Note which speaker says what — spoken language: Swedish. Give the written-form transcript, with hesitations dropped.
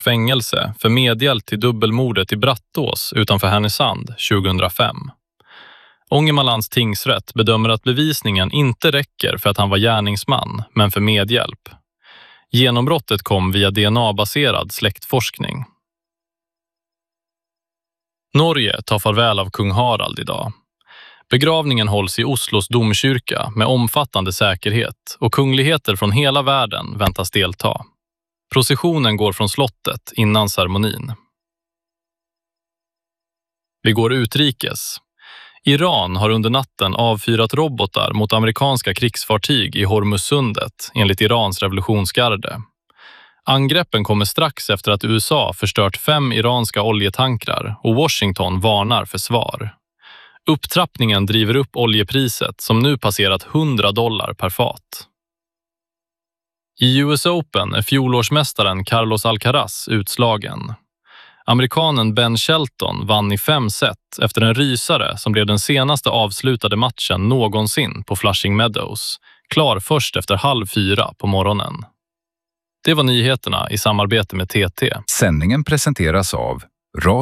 Speaker 1: fängelse för medhjälp till dubbelmordet i Brattås utanför Härnösand 2005. Ångermanlands tingsrätt bedömer att bevisningen inte räcker för att han var gärningsman, men för medhjälp. Genombrottet kom via DNA-baserad släktforskning. Norge tar farväl av kung Harald idag. Begravningen hålls i Oslos domkyrka med omfattande säkerhet och kungligheter från hela världen väntas delta. Processionen går från slottet innan ceremonin. Vi går utrikes. Iran har under natten avfyrat robotar mot amerikanska krigsfartyg i Hormuzsundet enligt Irans revolutionsgarde. Angreppen kommer strax efter att USA förstört 5 iranska oljetankrar och Washington varnar för svar. Upptrappningen driver upp oljepriset som nu passerat $100 per fat. I US Open är fjolårsmästaren Carlos Alcaraz utslagen. Amerikanen Ben Shelton vann i 5 set efter en rysare som blev den senaste avslutade matchen någonsin på Flushing Meadows, klar först efter 3:30 på morgonen. Det var nyheterna i samarbete med TT.
Speaker 2: Sändningen presenteras av